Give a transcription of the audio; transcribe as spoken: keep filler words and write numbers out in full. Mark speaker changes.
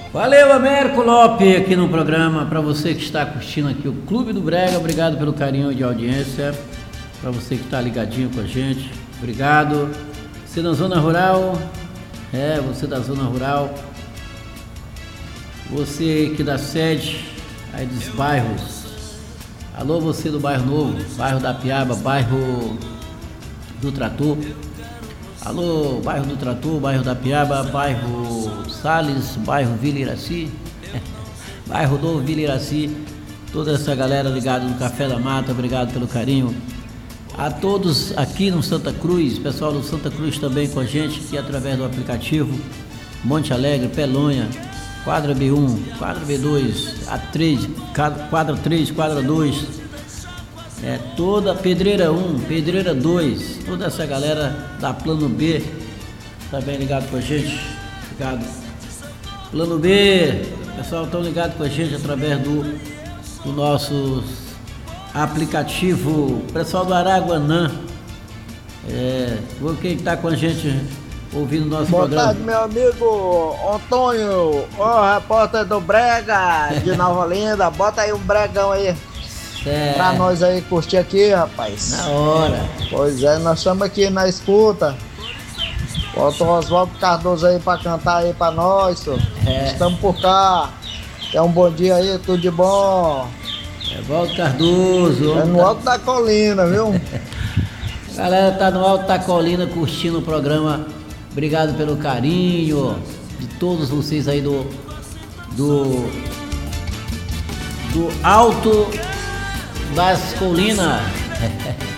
Speaker 1: Valeu, Américo Lopes, aqui no programa. Para você que está curtindo aqui o Clube do Brega, obrigado pelo carinho de audiência. Para você que está ligadinho com a gente, obrigado. Você da Zona Rural, é, você da Zona Rural, você que da sede, aí dos bairros. Alô, você do bairro Novo, bairro da Piaba, bairro do Trator. Alô, bairro do Trator, bairro da Piaba, bairro Salles, bairro Vila Iraci, bairro do Vila Iraci, toda essa galera ligada no Café da Mata, obrigado pelo carinho. A todos aqui no Santa Cruz, pessoal do Santa Cruz também com a gente, aqui através do aplicativo Monte Alegre, Pelonha, quadra B um, quadra B dois, A três, quadra três, quadra dois, é, toda Pedreira um, Pedreira dois, toda essa galera da Plano B, também ligado com a gente, ligado. Plano B, pessoal, estão ligados com a gente através do, do nosso aplicativo, pessoal do Araguanã, é, quem está com a gente ouvindo o nosso
Speaker 2: Boa
Speaker 1: programa.
Speaker 2: Boa tarde, meu amigo Antônio, o repórter do Brega de Nova Olinda. Bota aí um bregão aí é. pra nós aí curtir aqui, rapaz.
Speaker 1: Na hora.
Speaker 2: Pois é, nós estamos aqui na escuta. Bota o Oswaldo Cardoso aí pra cantar aí pra nós, é. Estamos por cá. É um bom dia aí, tudo de bom.
Speaker 1: É Oswaldo Cardoso.
Speaker 2: É no alto da colina, viu?
Speaker 1: Galera, tá no alto da colina curtindo o programa. Obrigado pelo carinho de todos vocês aí do do do alto das colinas.